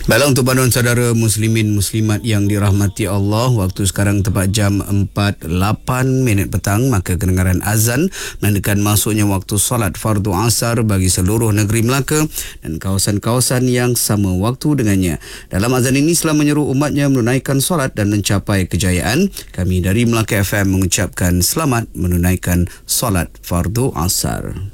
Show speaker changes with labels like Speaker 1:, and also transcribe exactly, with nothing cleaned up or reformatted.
Speaker 1: Baiklah, untuk panduan saudara muslimin muslimat yang dirahmati Allah, waktu sekarang tepat jam empat lapan minit petang, maka kedengaran azan menandakan masuknya waktu solat fardu asar bagi seluruh negeri Melaka dan kawasan-kawasan yang sama waktu dengannya. Dalam azan ini Islam menyeru umatnya menunaikan solat dan mencapai kejayaan. Kami dari Melaka F M mengucapkan selamat menunaikan solat fardu asar.